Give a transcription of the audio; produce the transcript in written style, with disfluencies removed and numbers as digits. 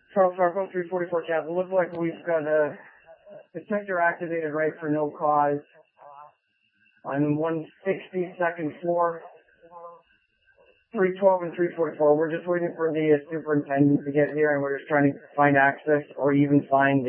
Charles Fargo, 344 Cap. It looks like we've got a detector activated right for no cause on 162nd floor, 312 and 344. We're just waiting for the superintendent to get here, and we're just trying to find access or even find